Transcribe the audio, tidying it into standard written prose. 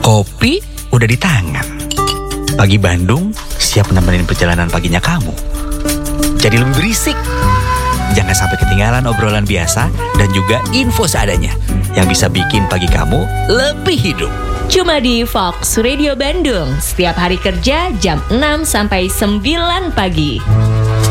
Kopi udah di tangan. Pagi Bandung siap nemenin perjalanan paginya kamu. Jadi lebih berisik. Jangan sampai ketinggalan obrolan biasa dan juga info seadanya yang bisa bikin pagi kamu lebih hidup. Cuma di Fox Radio Bandung, setiap hari kerja jam 6 sampai 9 pagi.